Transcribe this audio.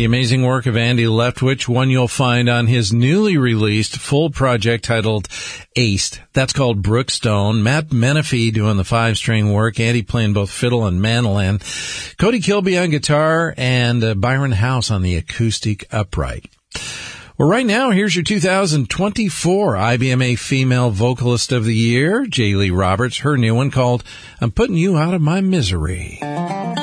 the amazing work of Andy Leftwich, one you'll find on his newly released full project titled Aced. That's called Brookstone. Matt Menifee doing the 5-string work, Andy playing both fiddle and mandolin, Cody Kilby on guitar, and Byron House on the acoustic upright. Well, right now, here's your 2024 IBMA Female Vocalist of the Year, J. Lee Roberts, her new one called I'm Putting You Out of My Misery.